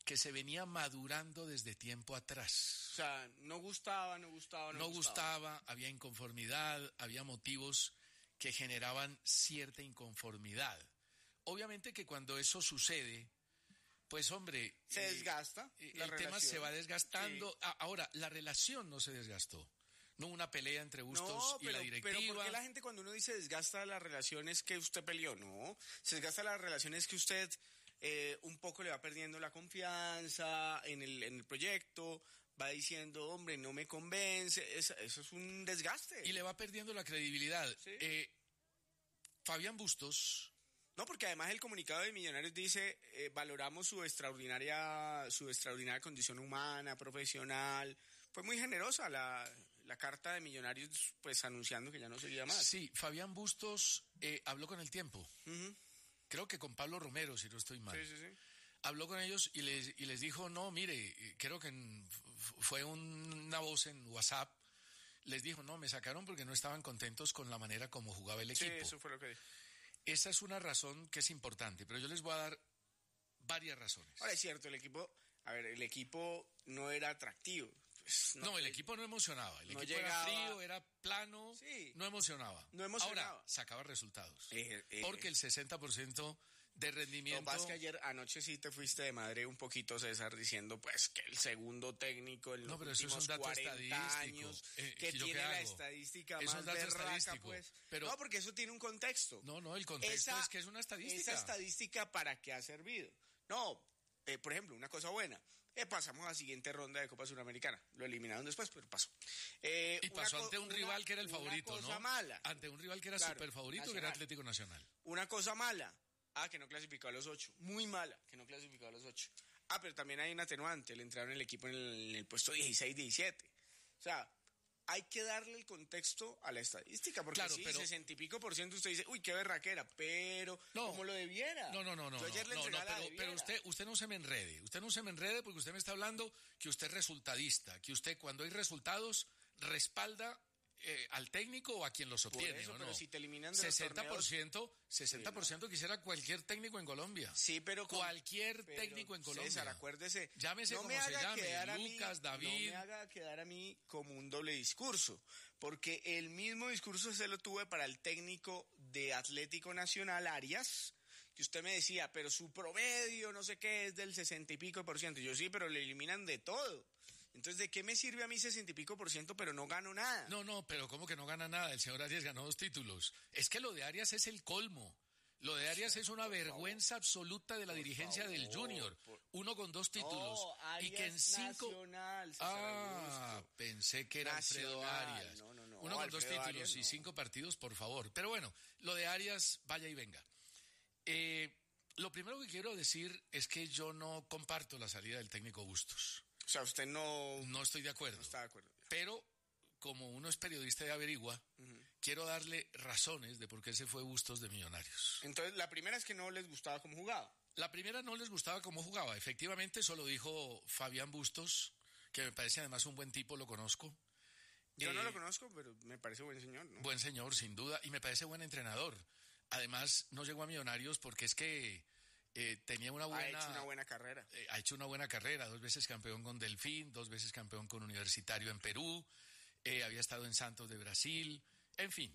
que se venía madurando desde tiempo atrás. O sea, no gustaba. Había inconformidad, había motivos que generaban cierta inconformidad. Obviamente que cuando eso sucede, pues hombre... Se desgasta. El tema se va desgastando. Sí. Ahora, la relación no se desgastó. No una pelea entre Bustos y la directiva. Pero ¿por qué la gente cuando uno dice desgasta la relación es que usted peleó? No, se desgasta la relación es que usted un poco le va perdiendo la confianza en el proyecto, va diciendo, hombre, no me convence, eso es un desgaste. Y le va perdiendo la credibilidad. Sí. Fabián Bustos... No, porque además el comunicado de Millonarios dice, valoramos su extraordinaria condición humana, profesional. Fue muy generosa la carta de Millonarios, pues anunciando que ya no seguía más. Sí, Fabián Bustos habló con El Tiempo. Uh-huh. Creo que con Pablo Romero, si no estoy mal. Sí. Habló con ellos y les dijo, no, mire, creo que fue una voz en WhatsApp. Les dijo, no, me sacaron porque no estaban contentos con la manera como jugaba el equipo. Sí, eso fue lo que dijo. Esa es una razón que es importante, pero yo les voy a dar varias razones. Ahora es cierto, el equipo no era atractivo. Pues, el equipo no emocionaba. El equipo era frío, era plano, sí, no emocionaba. Ahora, sacaba resultados. Porque el 60% de rendimiento... Lo que pasa es que anoche sí te fuiste de madre un poquito, César, diciendo pues que el segundo técnico en los últimos 40 años que tiene la estadística más berraca, pues. Pero, no, porque eso tiene un contexto. No, el contexto es que es una estadística. ¿Esa estadística para qué ha servido? No, por ejemplo, una cosa buena. Pasamos a la siguiente ronda de Copa Suramericana. Lo eliminaron después, pero pasó. Y pasó ante un rival que era el favorito, una cosa mala. Ante un rival que era súper favorito, Nacional. Que era Atlético Nacional. Una cosa mala. Que no clasificó a los 8. Muy mala, que no clasificó a los 8. Pero también hay un atenuante. Le entraron el equipo en el puesto 16-17. O sea, hay que darle el contexto a la estadística. Porque claro, sí, pero 60 y pico % usted dice, uy, qué berraquera, pero como lo debiera. No. Yo ayer le pero usted no se me enrede. Usted no se me enrede porque usted me está hablando que usted es resultadista. Que usted, cuando hay resultados, respalda al técnico o a quien los obtiene, eso, ¿o no? Pero si te eliminan de 60% quisiera cualquier técnico en Colombia. Sí, pero cualquier técnico en Colombia. César, acuérdese. Llámese como se llame, Lucas, David. No me haga quedar a mí como un doble discurso, porque el mismo discurso se lo tuve para el técnico de Atlético Nacional, Arias, que usted me decía, pero su promedio, no sé qué, es del 60 y pico %. Yo sí, pero le eliminan de todo. Entonces, ¿de qué me sirve a mí 60 y pico % pero no gano nada? No, pero ¿cómo que no gana nada? El señor Arias ganó 2 títulos. Es que lo de Arias es el colmo. Lo de Arias es una vergüenza absoluta de la dirigencia del Junior. Uno con 2 títulos. Y que en 5... pensé que era Alfredo Arias. No. Uno con 2 títulos Arias, y 5 partidos, por favor. Pero bueno, lo de Arias, vaya y venga. Lo primero que quiero decir es que yo no comparto la salida del técnico Bustos. O sea, usted no... No estoy de acuerdo. No está de acuerdo. Pero, como uno es periodista y averigua, quiero darle razones de por qué se fue Bustos de Millonarios. Entonces, la primera es que no les gustaba cómo jugaba. La primera no les gustaba cómo jugaba. Efectivamente, eso lo dijo Fabián Bustos, que me parece además un buen tipo, lo conozco. Yo no lo conozco, pero me parece buen señor, ¿no? Buen señor, sin duda, y me parece buen entrenador. Además, no llegó a Millonarios porque es que... tenía una buena... Ha hecho una buena carrera. Ha hecho una buena carrera, 2 veces campeón con Delfín, 2 veces campeón con Universitario en Perú, había estado en Santos de Brasil, en fin.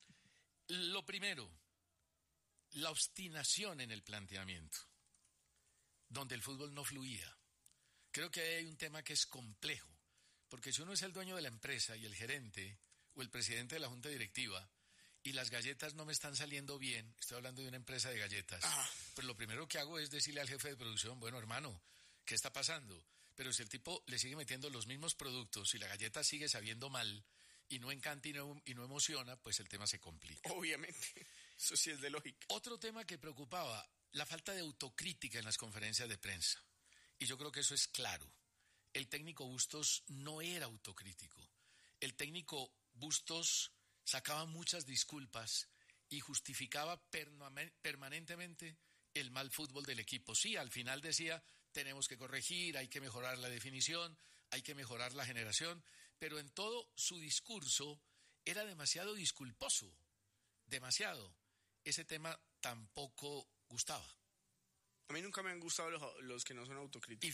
Lo primero, la obstinación en el planteamiento, donde el fútbol no fluía. Creo que hay un tema que es complejo, porque si uno es el dueño de la empresa y el gerente o el presidente de la junta directiva, y las galletas no me están saliendo bien, estoy hablando de una empresa de galletas, pues lo primero que hago es decirle al jefe de producción, bueno, hermano, ¿qué está pasando? Pero si el tipo le sigue metiendo los mismos productos y la galleta sigue sabiendo mal y no encanta y no emociona, pues el tema se complica. Obviamente, eso sí es de lógica. Otro tema que preocupaba, la falta de autocrítica en las conferencias de prensa. Y yo creo que eso es claro. El técnico Bustos no era autocrítico. El técnico Bustos sacaba muchas disculpas y justificaba permanentemente el mal fútbol del equipo. Sí, al final decía, tenemos que corregir, hay que mejorar la definición, hay que mejorar la generación, pero en todo su discurso era demasiado disculposo, demasiado. Ese tema tampoco gustaba. A mí nunca me han gustado los que no son autocríticos.